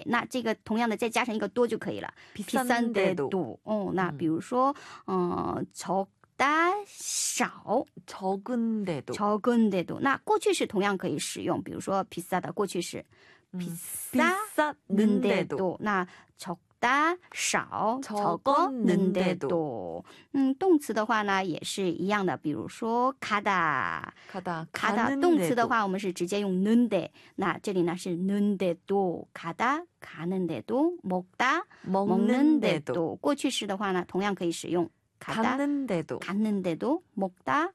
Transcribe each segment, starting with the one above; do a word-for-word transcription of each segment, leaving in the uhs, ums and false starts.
那这个同样的再加上一个多就可以了。 비싼데도. 哦，那比如说 어, 적다, 少 적은데도. 적은데도. 那过去式同样可以使用，比如说 비싸다 过去式 비쌌는데도. 那 적다, 少 적었는데도. 嗯，动词的话呢也是一样的，比如说 가다 가다, 가다 动词的话我们是直接用 는데. 那这里呢是 는데도 가다 가는데도 먹다 먹는데도. 过去式的话呢同样可以使用 가다 갔는데도, 갔는데도 먹다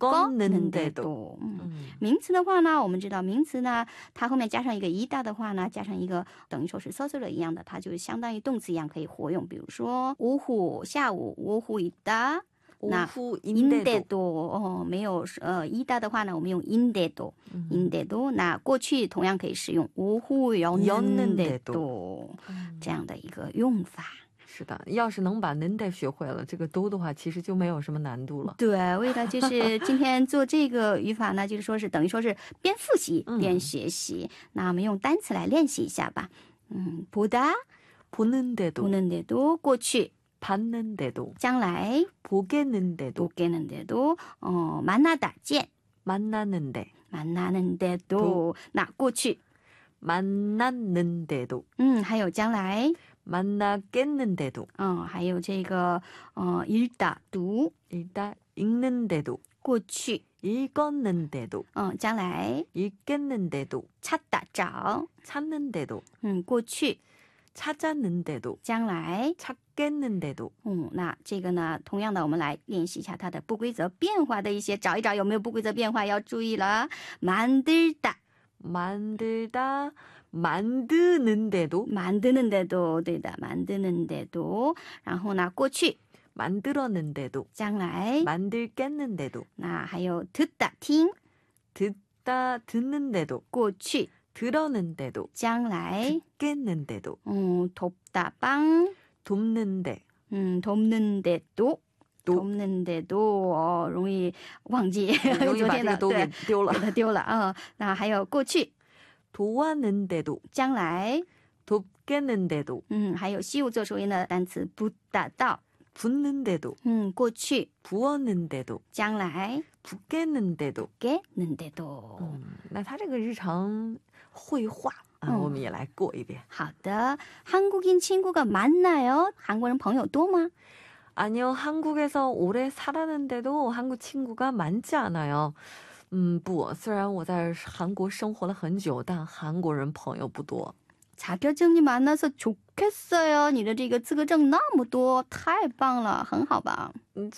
먹었는데도. 嗯，名词的话呢我们知道名词呢它后面加上一个이다的话呢加上一个等于说是써서一样的，它就相当于动词一样可以活用，比如说 오후 下午 오후 있다. 오후인데도. 어, 没有 어, 이다的话呢我们用인데도. 음. 인데도. 那过去同样可以使用 오후였는데도. 这样的一个用法。 是的，要是能把 는데 学会了，这个都的话其实就没有什么难度了。 对，为了就是今天做这个语法呢就是说是等于说是边复习边学习。那我们用单词来练习一下吧。嗯，보다 보는데도, 보는데도. 过去 봤는데도, 将来 보겠는데도, 보겠는데도. 어, 만나다 见 만나는데, 만나는데도. 那过去 만났는데도, 嗯，还有将来 만나겠는데도, 嗯，还有这个呃 읽다 读 읽다 읽는데도, 过去 읽었는데도, 嗯，将来 읽겠는데도, 찾다 找 찾는데도, 嗯，过去 찾았는데도, 将来 찾겠는데도. 嗯，那这个呢同样的我们来练习一下它的不规则变化的一些，找一找有没有不规则变化要注意了。만들다 만들다, 만드는데도, 만드는데도. 对的 만드는데도. 然后呢过去 만들었는데도, 将来 만들겠는데도, 那还有 듣다 听 듣다 듣는데도, 过去 들었는데도, 将来 듣겠는데도, 음, 돕다 빵 돕는데, 음, 돕는데도 도. 돕는데도. 哦，容易忘记容易把这个都给丢了。 给它丢了啊。那还有过去 도왔는데도, 将来 돕겠는데도, 嗯，还有西物做首音的单词 붙다 到 붓는데도, 嗯，过去 부었는데도, 将来 붓겠는데도. 겠는데도. 嗯，那他这个日常绘画啊，我们也来过一遍。 好的， 한국인 친구가 많나요? 韩国人朋友多吗？ 아니요, 한국에서 오래 살았는데도 한국 친구가 많지 않아요. 음, 不，虽然我在韩国生活了很久，但韩国人朋友不多。 자격증이 많아서 좋겠어요. 你的这个资格证那么多，太棒了，很好吧？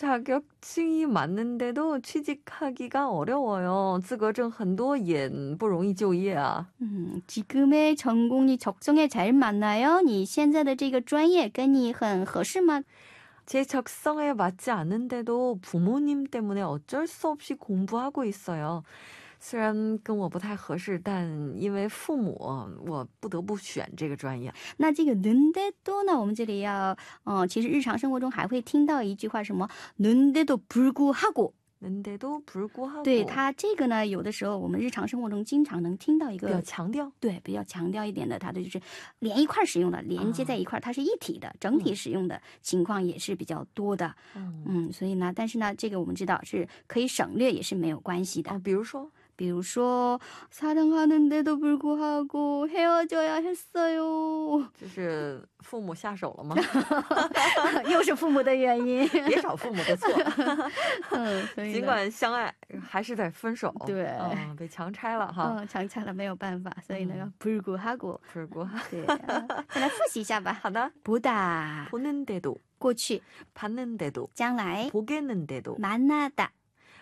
자격증이 많은데도 취직하기가 어려워요. 资格证很多也不容易就业啊。 음, 지금의 전공이 적성에 잘 맞나요? 你现在的这个专业跟你很合适吗？ 제 적성에 맞지 않는데도 부모님 때문에 어쩔 수 없이 공부하고 있어요. 虽然跟我不太合适，但因为父母，我不得不选这个专业。 那这个 는데도呢，我们这里要，呃，其实日常生活中还会听到一句话，什么 는데도 불구하고。 는데도 불구하고。 对，它这个呢，有的时候我们日常生活中经常能听到一个比较强调， 对，比较强调一点的，它的就是连一块使用的，连接在一块，它是一体的，整体使用的情况也是比较多的。嗯，嗯，所以呢，但是呢，这个我们知道是可以省略，也是没有关系的。 哦，比如说。 比如说 사랑하는데도 불구하고 헤어져야 했어요. 这是父母下手了吗？ 又是父母的原因。 别找父母的错。 嗯，所以尽管相爱，还是得分手。 对， 嗯，被强拆了哈。 嗯，强拆了没有办法，所以呢，불구하고。불구하고。对，再来复习一下吧。 好的。 보다。 보는데도。 过去。 봤는데도。 将来。 보겠는데도。 만나다。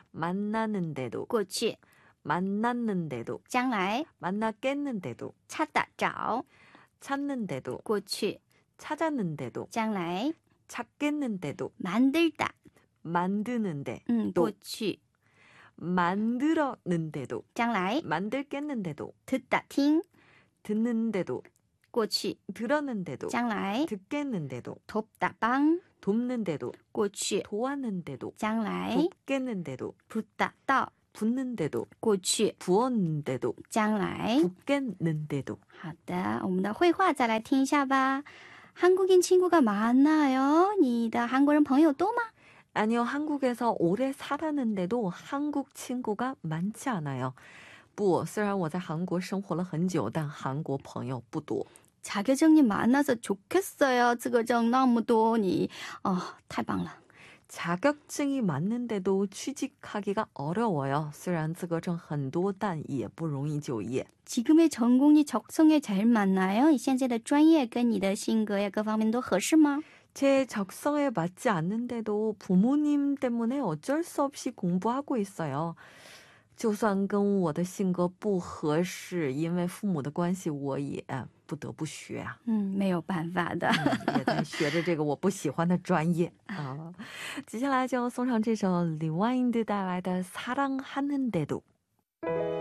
만나는데도。 过去。 만났는데도. 将来 만났겠는데도. 찾다 找 찾는데도. 过去 찾았는데도. 将来 찾겠는데도. 만들다 만드는데. 嗯过去 만들었는데도. 将来 만들겠는데도. 듣다 听 듣는데도. 过去 들었는데도. 将来 듣겠는데도. 돕다 帮 돕는데도. 过去 도왔는데도. 将来 돕겠는데도. 붙다 到 붙는데도 过去 부었는데도 将来 붙겠는데도 好的，我们的绘画再来听一下吧。 한국인 친구가 많나요? 你的韩国人朋友多吗？ 아니요, 한국에서 오래 살았는데도 한국 친구가 많지 않아요. 不，虽然我在韩国生活了很久，但韩国朋友不多。 자격증이 많아서 좋겠어요. 这个证那么多你哦太棒了。 자격증이 많은데도 취직하기가 어려워요. 虽然资格证很多，但也不容易就业。 지금의 전공이 적성에 잘 맞나요? 现在的专业跟你的性格呀各方面都合适吗？ 제 적성에 맞지 않는데도 부모님 때문에 어쩔 수 없이 공부하고 있어요. 就算跟我的性格不合适，因为父母的关系，我也不得不学啊。 嗯，没有办法的。 也在学着这个我不喜欢的专业啊。接下来就送上这首李万英带来的《사랑하는데도》。